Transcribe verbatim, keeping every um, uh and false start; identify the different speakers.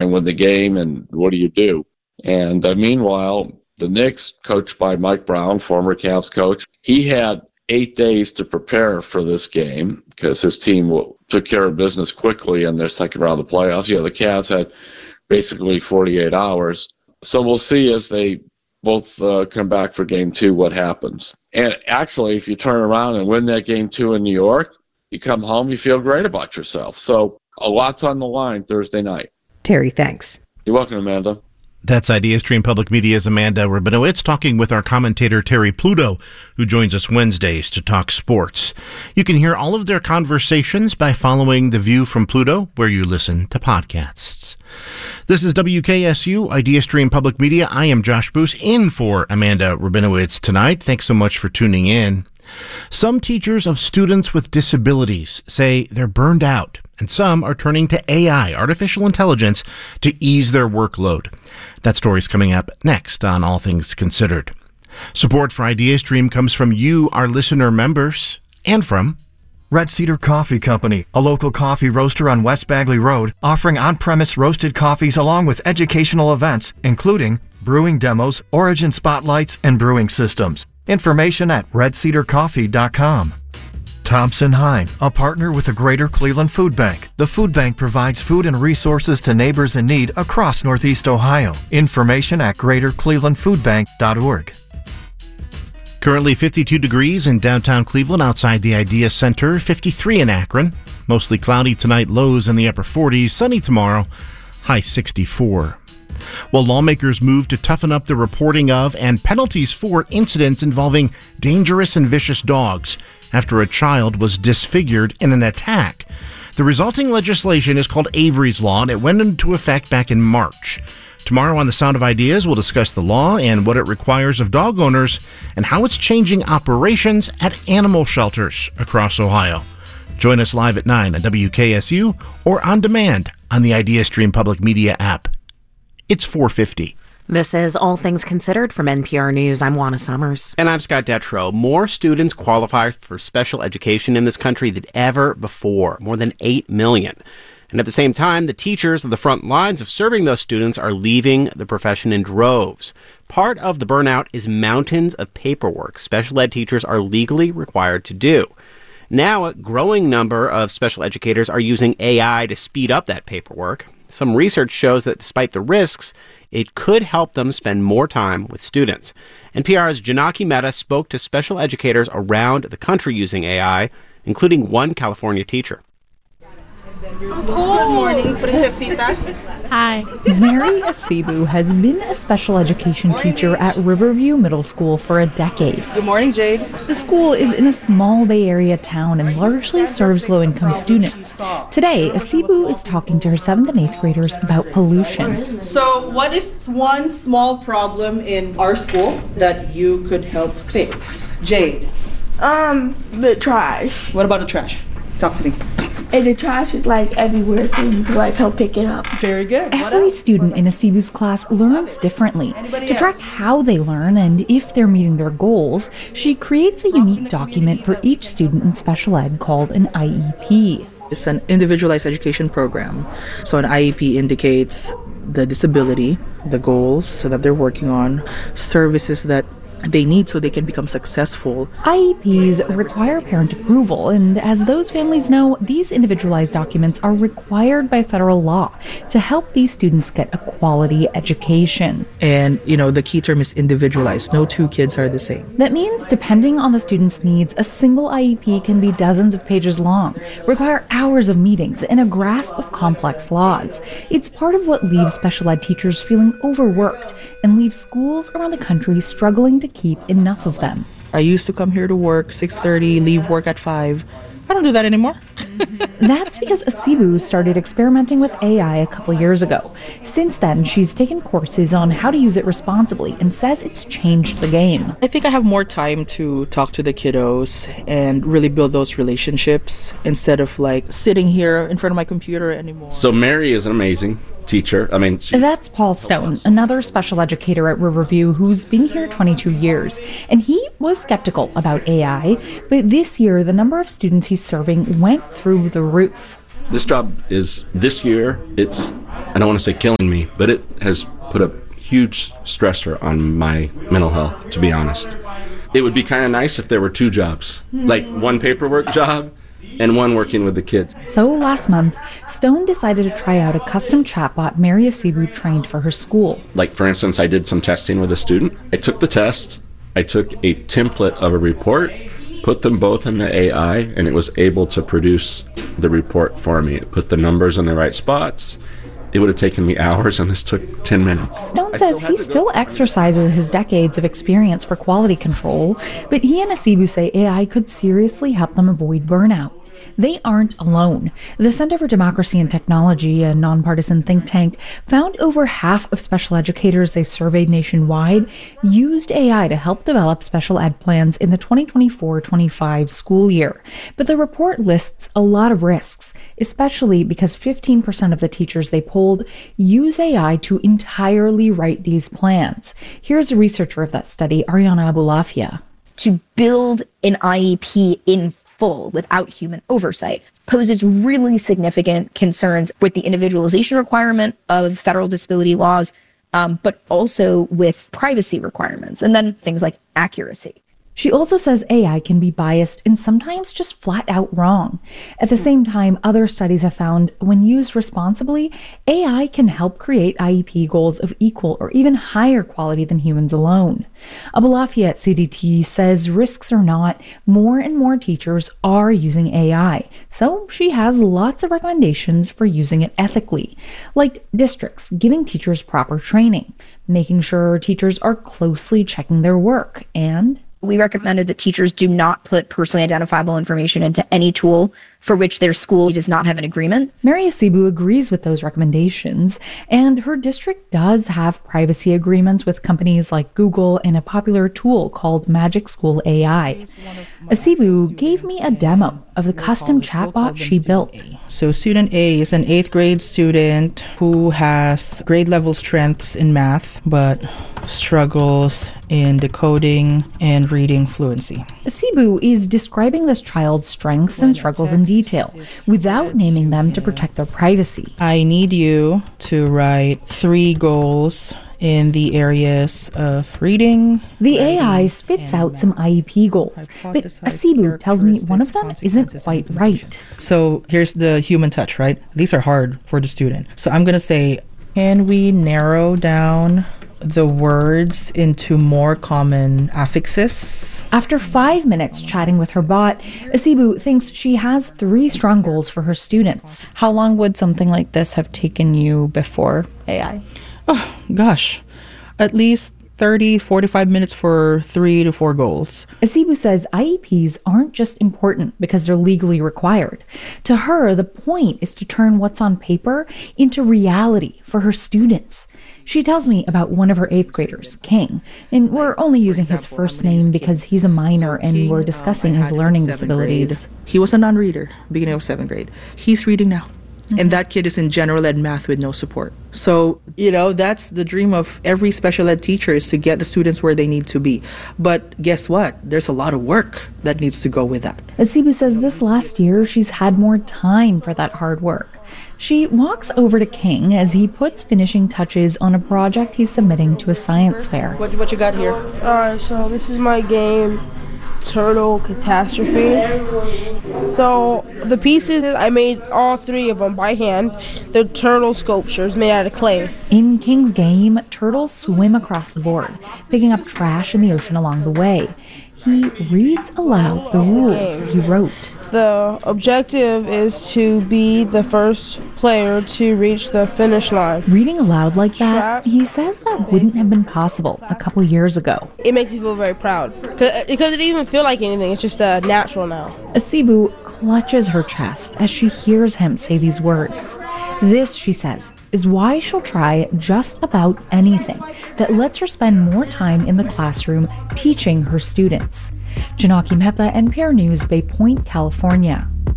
Speaker 1: and win the game, and what do you do? And uh, meanwhile, the Knicks, coached by Mike Brown, former Cavs coach, he had eight days to prepare for this game because his team took care of business quickly in their second round of the playoffs. Yeah, the Cavs had basically forty-eight hours. So we'll see as they both uh, come back for game two what happens. And actually, if you turn around and win that game two in New York, you come home, you feel great about yourself. So a lot's on the line Thursday night.
Speaker 2: Terry, thanks.
Speaker 1: You're welcome, Amanda.
Speaker 3: That's IdeaStream Public Media's Amanda Rabinowitz talking with our commentator Terry Pluto, who joins us Wednesdays to talk sports. You can hear all of their conversations by following The View from Pluto, where you listen to podcasts. This is W K S U, IdeaStream Public Media. I am Josh Boos, in for Amanda Rabinowitz tonight. Thanks so much for tuning in. Some teachers of students with disabilities say they're burned out, and some are turning to A I, artificial intelligence, to ease their workload. That story's coming up next on All Things Considered. Support for IdeaStream comes from you, our listener members, and from
Speaker 4: Red Cedar Coffee Company, a local coffee roaster on West Bagley Road, offering on-premise roasted coffees along with educational events, including brewing demos, origin spotlights, and brewing systems. Information at red cedar coffee dot com. Thompson Hein, a partner with the Greater Cleveland Food Bank. The food bank provides food and resources to neighbors in need across Northeast Ohio. Information at greater cleveland food bank dot org.
Speaker 3: Currently fifty-two degrees in downtown Cleveland outside the Idea Center, fifty-three in Akron. Mostly cloudy tonight, lows in the upper forties, sunny tomorrow, high sixty-four. While lawmakers move to toughen up the reporting of and penalties for incidents involving dangerous and vicious dogs after a child was disfigured in an attack. The resulting legislation is called Avery's Law, and it went into effect back in March. Tomorrow on The Sound of Ideas, we'll discuss the law and what it requires of dog owners and how it's changing operations at animal shelters across Ohio. Join us live at nine on W K S U or on demand on the IdeaStream Public Media app. It's four fifty.
Speaker 5: This is All Things Considered from N P R News. I'm Juana Summers.
Speaker 6: And I'm Scott Detrow. More students qualify for special education in this country than ever before, more than eight million. And at the same time, the teachers of the front lines of serving those students are leaving the profession in droves. Part of the burnout is mountains of paperwork special ed teachers are legally required to do. Now, a growing number of special educators are using A I to speed up that paperwork. Some research shows that despite the risks, it could help them spend more time with students. N P R's Janaki Mehta spoke to special educators around the country using A I, including one California teacher.
Speaker 7: Good morning, Princesita.
Speaker 8: Hi. Mary Asibu has been a special education teacher at Riverview Middle School for a decade.
Speaker 7: Good morning, Jade.
Speaker 8: The school is in a small Bay Area town and largely serves low-income students. Today, Asibu is talking to her seventh and eighth graders about pollution.
Speaker 7: So, what is one small problem in our school that you could help fix? Jade.
Speaker 9: Um, the trash.
Speaker 7: What about the trash? Talk to me.
Speaker 9: And the trash is like everywhere, so you can like help pick it up.
Speaker 7: Very good.
Speaker 8: Every student in Asibu's class learns differently.
Speaker 7: Anybody
Speaker 8: to track
Speaker 7: else?
Speaker 8: how they learn and if they're meeting their goals, she creates a unique document for each student in special ed called an I E P.
Speaker 10: It's an individualized education program. So an I E P indicates the disability, the goals that they're working on, services that they need so they can become successful.
Speaker 8: I E Ps require parent approval, and as those families know, these individualized documents are required by federal law to help these students get a quality education.
Speaker 10: And, you know, the key term is individualized. No two kids are the same.
Speaker 8: That means, depending on the student's needs, a single I E P can be dozens of pages long, require hours of meetings, and a grasp of complex laws. It's part of what leaves special ed teachers feeling overworked and leaves schools around the country struggling to keep enough of them.
Speaker 10: I used to come here to work six thirty, leave work at five. I don't do that anymore.
Speaker 8: That's because Asibu started experimenting with A I a couple years ago. Since then, she's taken courses on how to use it responsibly and says it's changed the game.
Speaker 10: I think I have more time to talk to the kiddos and really build those relationships instead of like sitting here in front of my computer anymore.
Speaker 11: So Mary is an amazing teacher. I mean, she's...
Speaker 8: That's Paul Stone, another special educator at Riverview who's been here twenty-two years. And he was skeptical about A I, but this year the number of students he's serving went through the roof.
Speaker 11: This job is, this year, it's I don't want to say killing me, but it has put a huge stressor on my mental health, to be honest. It would be kind of nice if there were two jobs, like one paperwork job and one working with the kids.
Speaker 8: So last month, Stone decided to try out a custom chatbot Mary Asibu trained for her school.
Speaker 11: Like, for instance, I did some testing with a student. I took the test, I took a template of a report, put them both in the A I, and it was able to produce the report for me. It put the numbers in the right spots. It would have taken me hours, and this took ten minutes.
Speaker 8: Stone says he still exercises his decades of experience for quality control, but he and Asibu say A I could seriously help them avoid burnout. They aren't alone. The Center for Democracy and Technology, a nonpartisan think tank, found over half of special educators they surveyed nationwide used A I to help develop special ed plans in the twenty twenty-four twenty-five school year. But the report lists a lot of risks, especially because fifteen percent of the teachers they polled use A I to entirely write these plans. Here's a researcher of that study, Ariana Abulafia.
Speaker 2: To build an I E P in full without human oversight poses really significant concerns with the individualization requirement of federal disability laws, um, but also with privacy requirements, and then things like accuracy.
Speaker 8: She also says A I can be biased and sometimes just flat out wrong. At the same time, other studies have found when used responsibly, A I can help create I E P goals of equal or even higher quality than humans alone. Abulafia at C D T says risks or not, more and more teachers are using A I. So she has lots of recommendations for using it ethically, like districts giving teachers proper training, making sure teachers are closely checking their work, and
Speaker 2: we recommended that teachers do not put personally identifiable information into any tool for which their school does not have an agreement.
Speaker 8: Mary Asibu agrees with those recommendations, and her district does have privacy agreements with companies like Google and a popular tool called Magic School A I. Asibu gave me a demo of the custom chatbot she built.
Speaker 10: So student A is an eighth grade student who has grade level strengths in math, but struggles in decoding and reading fluency.
Speaker 8: Asibu is describing this child's strengths and struggles in detail, without naming them to protect their privacy.
Speaker 10: I need you to write three goals in the areas of reading.
Speaker 8: The A I spits out some I E P goals, but Asibu tells me one of them isn't quite right.
Speaker 10: So here's the human touch, right? These are hard for the student. So I'm going to say, can we narrow down the words into more common affixes?
Speaker 8: After five minutes chatting with her bot, Asibu thinks she has three strong goals for her students. How long would something like this have taken you before A I?
Speaker 10: Oh, gosh, at least thirty, forty-five minutes for three to four goals.
Speaker 8: Asibu says I E Ps aren't just important because they're legally required. To her, the point is to turn what's on paper into reality for her students. She tells me about one of her eighth graders, King, and we're only using his first name because he's a minor and we're discussing his learning disabilities.
Speaker 10: He was a non-reader beginning of seventh grade. He's reading now. Mm-hmm. And that kid is in general ed math with no support. So, you know, that's the dream of every special ed teacher, is to get the students where they need to be. But guess what? There's a lot of work that needs to go with that.
Speaker 8: Asibu says this last year she's had more time for that hard work. She walks over to King as he puts finishing touches on a project he's submitting to a science fair.
Speaker 10: What, what you got here?
Speaker 12: All right, so this is my game, Turtle Catastrophe. So the pieces, I made all three of them by hand. They're turtle sculptures made out of clay.
Speaker 8: In King's game, turtles swim across the board, picking up trash in the ocean along the way. He reads aloud the rules that he wrote.
Speaker 12: The objective is to be the first player to reach the finish line.
Speaker 8: Reading aloud like that, he says that wouldn't have been possible a couple years ago.
Speaker 12: It makes me feel very proud because it didn't even feel like anything. It's just uh, natural now.
Speaker 8: Asibu clutches her chest as she hears him say these words. This, she says, is why she'll try just about anything that lets her spend more time in the classroom teaching her students. Janaki Mehta, N P R News, Bay Point, California.